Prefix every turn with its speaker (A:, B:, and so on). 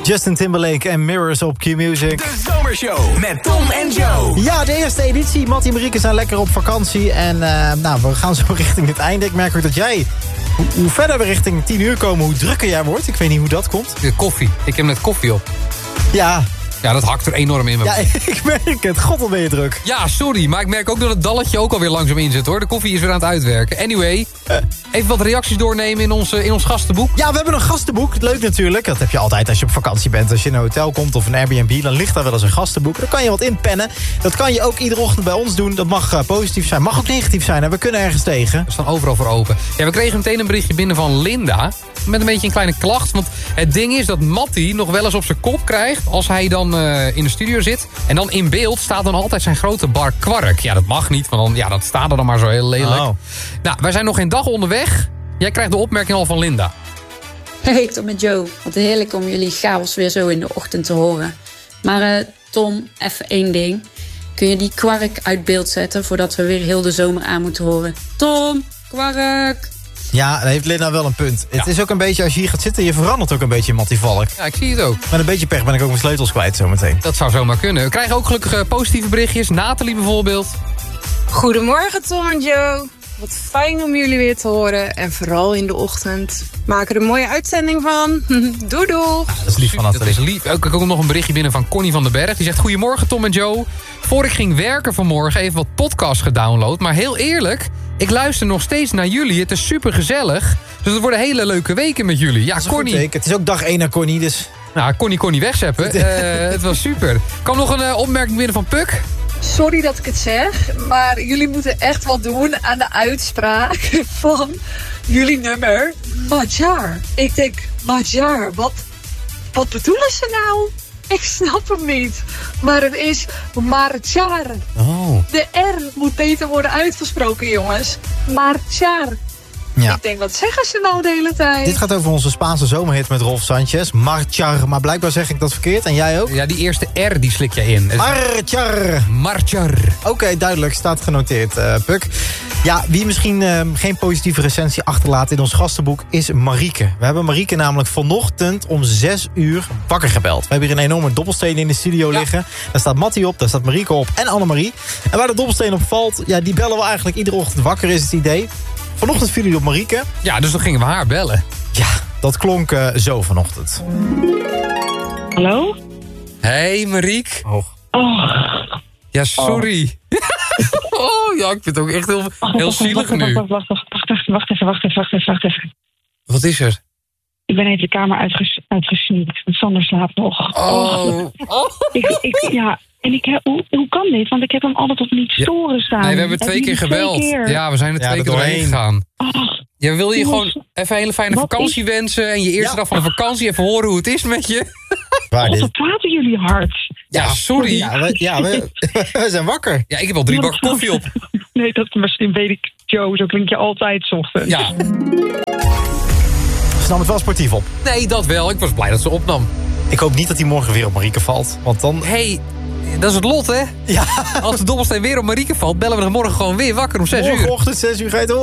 A: Justin Timberlake en Mirrors op Q-Music.
B: De Zomershow met Tom en Joe.
A: Ja, de eerste editie. Mattie en Marieke zijn lekker op vakantie. En we gaan zo richting het einde. Ik merk ook dat jij, hoe verder we richting 10 uur komen, hoe drukker jij wordt. Ik weet niet hoe dat komt.
C: De koffie. Ik heb net koffie op.
A: Ja,
C: dat hakt er enorm in.
A: Ja, ik merk het. God, dan ben je druk.
C: Ja, sorry, maar ik merk ook dat het dalletje ook alweer langzaam inzet, hoor. De koffie is weer aan het uitwerken. Anyway, even wat reacties doornemen in ons gastenboek.
A: Ja, we hebben een gastenboek. Leuk natuurlijk. Dat heb je altijd als je op vakantie bent. Als je in een hotel komt of een Airbnb, dan ligt daar wel eens een gastenboek. Dan kan je wat inpennen. Dat kan je ook iedere ochtend bij ons doen. Dat mag positief zijn, mag ook negatief zijn. En we kunnen ergens tegen.
C: We staan overal voor open. Ja, we kregen meteen een berichtje binnen van Linda. Met een beetje een kleine klacht. Want het ding is dat Mattie nog wel eens op zijn kop krijgt als hij dan in de studio zit. En dan in beeld staat dan altijd zijn grote bar kwark. Ja, dat mag niet, want dan, dat staat er dan maar zo heel lelijk.
A: Oh.
C: Nou, wij zijn nog geen dag onderweg. Jij krijgt de opmerking al van Linda.
D: Hey Tom en Joe, wat heerlijk om jullie chaos weer zo in de ochtend te horen. Maar Tom, even één ding. Kun je die kwark uit beeld zetten voordat we weer heel de zomer aan moeten horen? Tom, kwark!
A: Ja, daar heeft Linda wel een punt.
C: Ja.
A: Het is ook een beetje, als je hier gaat zitten, je verandert ook een beetje in Mattie Valk.
C: Ja, ik zie het ook.
A: Met een beetje pech ben ik ook mijn sleutels kwijt zometeen.
C: Dat zou zomaar kunnen. We krijgen ook gelukkig positieve berichtjes. Nathalie bijvoorbeeld.
E: Goedemorgen Tom en Joe. Wat fijn om jullie weer te horen. En vooral in de ochtend. Maak er een mooie uitzending van. Doei doei.
A: Dat is lief van
C: Dat
A: Nathalie.
C: is lief. Ik heb ook nog een berichtje binnen van Connie van den Berg. Die zegt, goedemorgen Tom en Joe. Voor ik ging werken vanmorgen even wat podcasts gedownload. Maar heel eerlijk, ik luister nog steeds naar jullie. Het is super gezellig. Dus het worden hele leuke weken met jullie. Ja, Connie.
A: Het is ook dag 1 naar Connie, dus...
C: Nou, Connie kon niet wegzeppen. Het was super. Er kwam nog een opmerking binnen van Puk.
F: Sorry dat ik het zeg, maar jullie moeten echt wat doen aan de uitspraak van jullie nummer Madjar. Ik denk, Madjar, wat bedoelen ze nou? Ik snap hem niet. Maar het is Madjar.
A: Oh.
F: De R moet beter worden uitgesproken, jongens. Madjar.
A: Ja.
F: Ik denk, wat zeggen ze nou de hele tijd?
A: Dit gaat over onze Spaanse zomerhit met Rolf Sanchez. Marchar, maar blijkbaar zeg ik dat verkeerd. En jij ook?
C: Ja, die eerste R die slik je in.
A: Marchar.
C: Marchar.
A: Oké, duidelijk. Staat genoteerd, Puk. Ja, wie misschien geen positieve recensie achterlaat in ons gastenboek is Marieke. We hebben Marieke namelijk vanochtend om 6 uur wakker gebeld. We hebben hier een enorme dobbelsteen in de studio liggen. Daar staat Mattie op, daar staat Marieke op en Annemarie. En waar de dobbelsteen op valt, ja, die bellen we eigenlijk iedere ochtend wakker, is het idee. Vanochtend viel hij op Marieke.
C: Ja, dus dan gingen we haar bellen.
A: Ja, dat klonk zo vanochtend.
G: Hallo?
C: Hey Mariek.
A: Oh.
C: Ja, sorry. Oh ja, ik vind het ook echt heel zielig nu.
G: Wacht even.
C: Wat is er?
G: Ik ben even de kamer uitgesneakt. Sander slaapt nog.
C: Oh.
G: Hoe kan dit? Want ik heb hem altijd op niet storen staan.
C: Nee, we hebben 2 keer gebeld. Ja, we zijn er 2 keer doorheen gegaan. Ja, wil je gewoon even een hele fijne vakantie wensen en je eerste dag van de vakantie even horen hoe het is met je?
A: Waar
G: Wat praten jullie hard?
C: Ja, sorry.
A: We zijn wakker.
C: Ja, ik heb al 3 bakken koffie op.
G: Nee, dat misschien weet ik, Joe. Zo klink je altijd 's ochtends.
C: Ja.
A: Ze nam het wel sportief op.
C: Nee, dat wel. Ik was blij dat ze opnam.
A: Ik hoop niet dat hij morgen weer op Marieke valt. Want dan...
C: Hey, dat is het lot, hè?
A: Ja.
C: Als de dobbelsteen weer op Marieke valt, bellen we er morgen gewoon weer wakker om 6 uur.
A: Morgenochtend 6 uur ga je het horen.